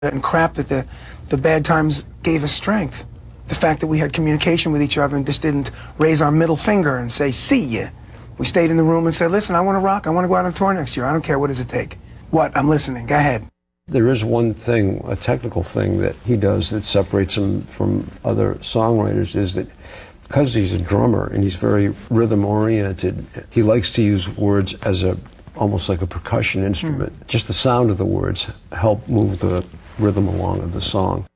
and crap that the bad times gave us strength. The fact that we had communication with each other and just didn't raise our middle finger and say, see ya. We stayed in the room and said, listen, I want to rock. I want to go out on tour next year. I don't care. What does it take? What? I'm listening. Go ahead. There is one thing, a technical thing that he does that separates him from other songwriters, is that because he's a drummer and he's very rhythm oriented, he likes to use words as almost like a percussion instrument. Just the sound of the words help move the rhythm along of the song.